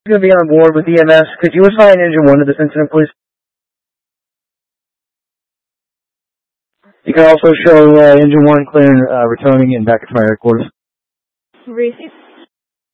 Going to be on board with EMS. Could you assign Engine 1 to this incident, please? You can also show Engine 1 clear returning and back to my headquarters. Receive.